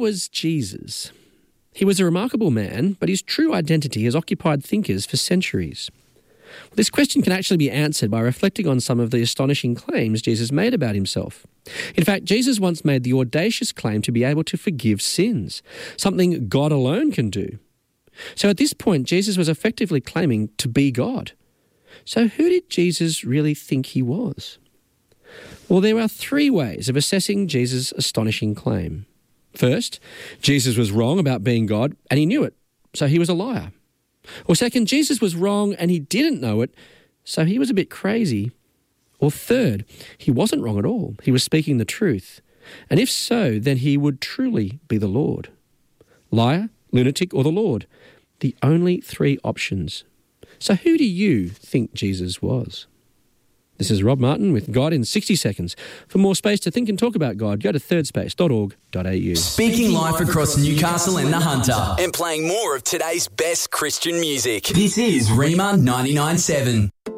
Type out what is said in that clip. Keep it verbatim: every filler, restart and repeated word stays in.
was Jesus? He was a remarkable man, but his true identity has occupied thinkers for centuries. This question can actually be answered by reflecting on some of the astonishing claims Jesus made about himself. In fact, Jesus once made the audacious claim to be able to forgive sins, something God alone can do. So at this point, Jesus was effectively claiming to be God. So who did Jesus really think he was? Well, there are three ways of assessing Jesus' astonishing claim. First, Jesus was wrong about being God, and he knew it, so he was a liar. Or second, Jesus was wrong and he didn't know it, so he was a bit crazy. Or third, he wasn't wrong at all. He was speaking the truth. And if so, then he would truly be the Lord. Liar, lunatic, or the Lord. The only three options. So who do you think Jesus was? This is Rob Martin with God in sixty seconds. For more space to think and talk about God, go to third space dot org dot a u. Speaking life across Newcastle and the Hunter. And playing more of today's best Christian music. This is Rima ninety-nine point seven.